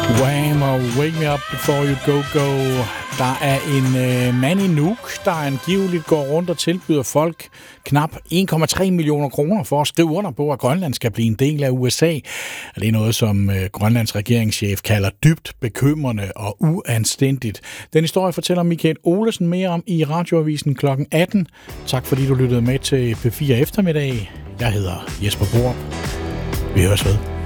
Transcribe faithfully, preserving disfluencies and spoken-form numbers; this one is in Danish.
Wham og Wake Me Up Before You Go Go. Der er en øh, mand i Nuuk, der angiveligt går rundt og tilbyder folk knap en komma tre millioner kroner for at skrive under på, at Grønland skal blive en del af U S A. Det er noget, som øh, Grønlands regeringschef kalder dybt bekymrende og uanstændigt. Den historie fortæller Michael Olesen mere om i Radioavisen klokken atten. Tak fordi du lyttede med til P fire Eftermiddag. Jeg hedder Jesper Borup. Vi høres ved.